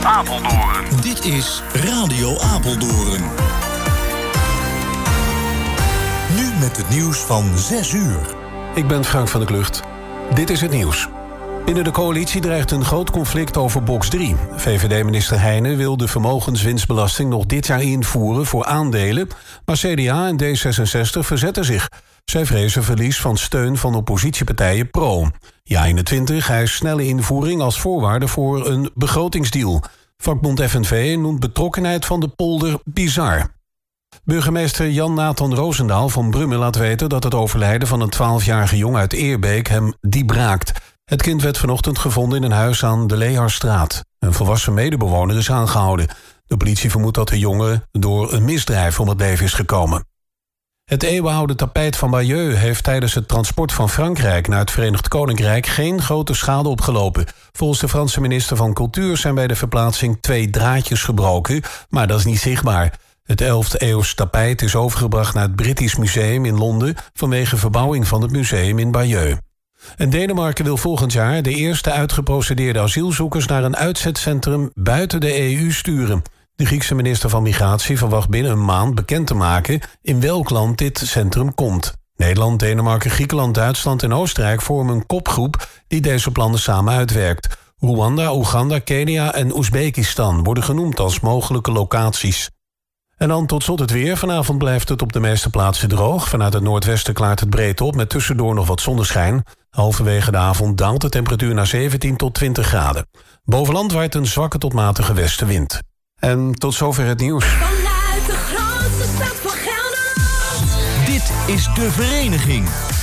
Apeldoorn. Dit is Radio Apeldoorn. Nu met het nieuws van 6 uur. Ik ben Frank van der Klucht. Dit is het nieuws. Binnen de coalitie dreigt een groot conflict over box 3. VVD-minister Heijnen wil de vermogenswinstbelasting nog dit jaar invoeren voor aandelen, maar CDA en D66 verzetten zich. Zij vrezen verlies van steun van oppositiepartijen Pro. Ja21 eist snelle invoering als voorwaarde voor een begrotingsdeal. Vakbond FNV noemt betrokkenheid van de polder bizar. Burgemeester Jan-Nathan Roosendaal van Brummen laat weten dat het overlijden van een 12-jarige jongen uit Eerbeek hem diep raakt. Het kind werd vanochtend gevonden in een huis aan de Leeharstraat. Een volwassen medebewoner is aangehouden. De politie vermoedt dat de jongen door een misdrijf om het leven is gekomen. Het eeuwenoude tapijt van Bayeux heeft tijdens het transport van Frankrijk naar het Verenigd Koninkrijk geen grote schade opgelopen. Volgens de Franse minister van Cultuur zijn bij de verplaatsing 2 draadjes gebroken, maar dat is niet zichtbaar. Het 11e eeuws tapijt is overgebracht naar het British Museum in Londen vanwege verbouwing van het museum in Bayeux. En Denemarken wil volgend jaar de eerste uitgeprocedeerde asielzoekers naar een uitzetcentrum buiten de EU sturen. De Griekse minister van Migratie verwacht binnen een maand bekend te maken in welk land dit centrum komt. Nederland, Denemarken, Griekenland, Duitsland en Oostenrijk vormen een kopgroep die deze plannen samen uitwerkt. Rwanda, Oeganda, Kenia en Oezbekistan worden genoemd als mogelijke locaties. En dan tot slot het weer. Vanavond blijft het op de meeste plaatsen droog. Vanuit het noordwesten klaart het breed op met tussendoor nog wat zonneschijn. Halverwege de avond daalt de temperatuur naar 17 tot 20 graden. Boven land waait een zwakke tot matige westenwind. En tot zover het nieuws. Vanuit de grootste stad van Gelderland. Dit is De Vereniging.